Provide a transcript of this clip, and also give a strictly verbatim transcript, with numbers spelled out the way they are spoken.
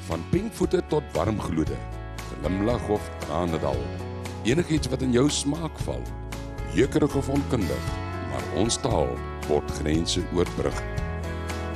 Van pinkvoete tot warmgloede, glimlag of tranendal. Enigiets wat in jou smaak val, jeukerig of onkundig, maar ons taal word grense oorbrug.